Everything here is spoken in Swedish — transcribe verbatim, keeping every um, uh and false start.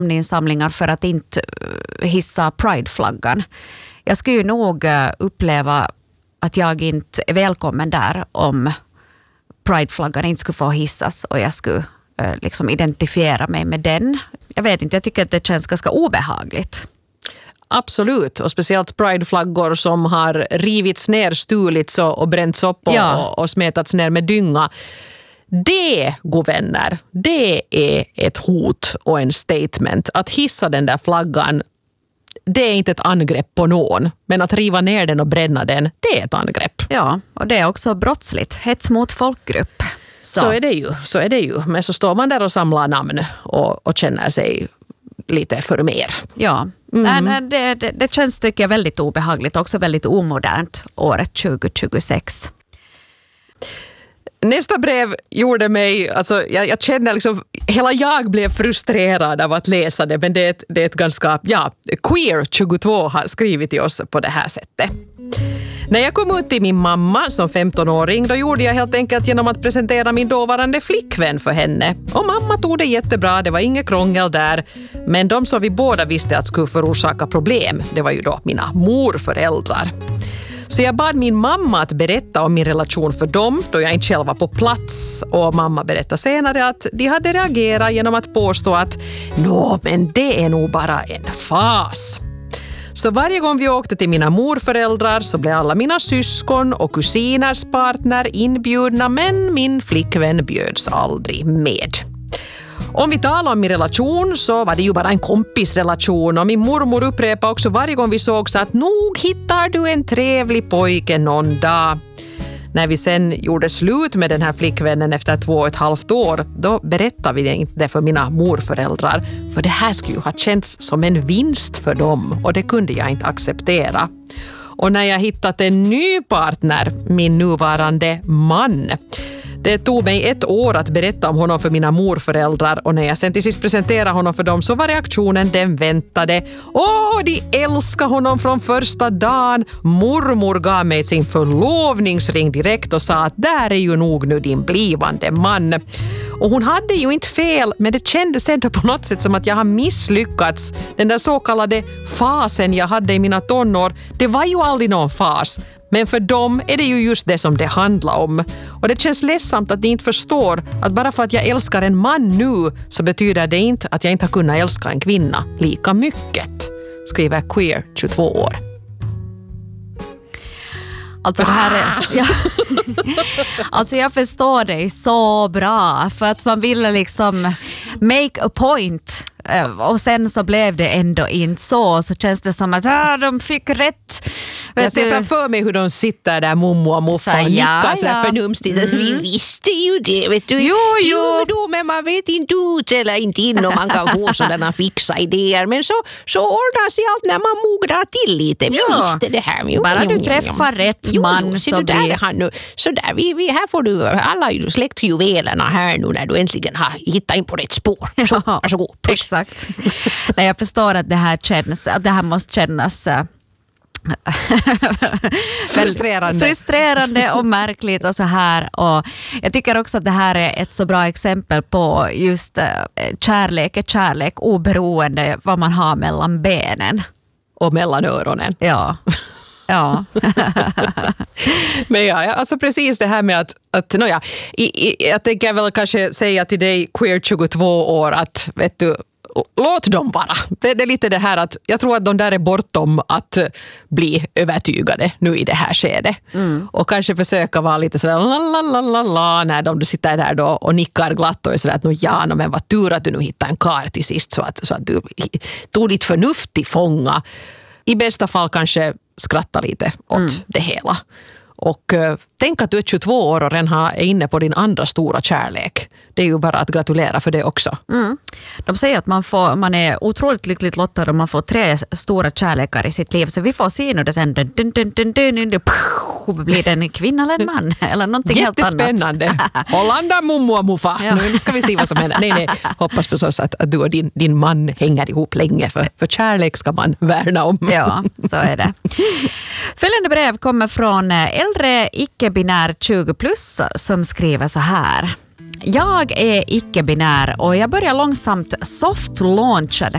namninsamlingar för att inte hissa Pride-flaggan. Jag skulle ju nog uppleva att jag inte är välkommen där om Pride-flaggan inte skulle få hissas och jag skulle liksom identifiera mig med den. Jag vet inte, jag tycker att det känns ganska obehagligt. Absolut, och speciellt Pride-flaggor som har rivits ner, stulits och, och bränts upp och, ja. och, och smetats ner med dynga. Det, god vänner, det är ett hot och en statement. Att hissa den där flaggan, det är inte ett angrepp på någon. Men att riva ner den och bränna den, det är ett angrepp. Ja, och det är också brottsligt. Hets mot folkgrupp. Så, så är det ju, så är det ju. Men så står man där och samlar namn och, och känner sig lite för mer. Ja, mm. nej, det, det, det känns tycker jag väldigt obehagligt. Också väldigt omodernt året tjugo tjugosex. Nästa brev gjorde mig, alltså jag, jag känner liksom, hela jag blev frustrerad av att läsa det, men det är ett, det är ett ganska, ja, Queer tjugotvå har skrivit till oss på det här sättet. När jag kom ut till min mamma som femtonåring, då gjorde jag helt enkelt genom att presentera min dåvarande flickvän för henne. Och mamma tog det jättebra, det var inget krångel där. Men de som vi båda visste att skulle förorsaka problem, det var ju då mina morföräldrar. Så jag bad min mamma att berätta om min relation för dem då jag inte själv var på plats. Och mamma berättade senare att de hade reagerat genom att påstå att nå, men det är nog bara en fas. Så varje gång vi åkte till mina morföräldrar så blev alla mina syskon och kusiners partner inbjudna, men min flickvän bjöds aldrig med. Om vi talar om min relation så var det ju bara en kompisrelation och min mormor upprepade också varje gång vi sågs att nog hittar du en trevlig pojke någon dag. När vi sen gjorde slut med den här flickvännen efter två och ett halvt år, då berättade vi inte det för mina morföräldrar. För det här skulle ju ha känts som en vinst för dem och det kunde jag inte acceptera. Och när jag hittat en ny partner, min nuvarande man, det tog mig ett år att berätta om honom för mina morföräldrar och när jag sen till sist presenterade honom för dem så var reaktionen den väntade. Åh, de älskar honom från första dagen. Mormor gav mig sin förlovningsring direkt och sa att där är ju nog nu din blivande man. Och hon hade ju inte fel, men det kändes ändå på något sätt som att jag har misslyckats. Den där så kallade fasen jag hade i mina tonår, det var ju aldrig någon fas. Men för dem är det ju just det som det handlar om. Och det känns ledsamt att de inte förstår att bara för att jag älskar en man nu så betyder det inte att jag inte har kunnat älska en kvinna lika mycket. Skriver Queer tjugotvå år. Alltså det här är, ja. Alltså jag förstår dig så bra för att man ville liksom make a point och sen så blev det ändå inte så så känns det som att ah, de fick rätt. Jag ser framför mig hur de sitter där, mommo och muffa och nickar sådär ja. förnumstigt. Mm. Vi visste ju det, vet du. Jo, jo. jo då, men man vet inte ut eller inte in om man kan få sådana fixa idéer. Men så, så ordnar sig allt när man mognar till lite. Vi ja. visste det här. Jo, bara jo, du jo, träffar jo. rätt jo, man jo, så du, där blir... han nu. Så där, vi, vi, här får du alla släktjuvelerna här nu när du äntligen har hittat in på rätt spår. Så, ja, varsågod. Puss. Exakt. Nej, jag förstår att det här känns, att det här måste kännas frustrerande. frustrerande och märkligt och så här. Och jag tycker också att det här är ett så bra exempel på just kärlek är kärlek oberoende vad man har mellan benen. Och mellan öronen. Ja. Ja. Men ja, alltså precis det här med att, att no ja, i, i, jag tänker väl kanske säga till dig Queer tjugotvå år att vet du, låt dem vara. Det, det är lite det här att jag tror att de där är bortom att bli övertygade nu i det här skedet. Mm. Och kanske försöka vara lite sådär la la la la la när de sitter där då och nickar glatt och är sådär att no, ja, no, men vad tur att du nu hittar en kar till sist så att, så att du tog ditt förnuft till fånga. I bästa fall kanske skratta lite åt mm. det hela. Och uh, tänk att du är tjugotvå år och redan har, är inne på din andra stora kärlek. Det är ju bara att gratulera för det också. Mm. De säger att man, får, man är otroligt lyckligt lottad om man får tre stora kärlekar i sitt liv. Så vi får se nu det sen. Dun, dun, dun, dun, dun, dun, dun, blir det en kvinna eller en man? Eller någonting helt annat. Jättespännande. Hollanda, mummo och muffa. Ja. Nu ska vi se vad som händer. Nej, nej. Hoppas förstås att, att du och din, din man hänger ihop länge. För, för kärlek ska man värna om. Ja, så är det. Följande brev kommer från äldre icke-binär tjugo plus som skriver så här. Jag är icke-binär och jag börjar långsamt soft-launcha det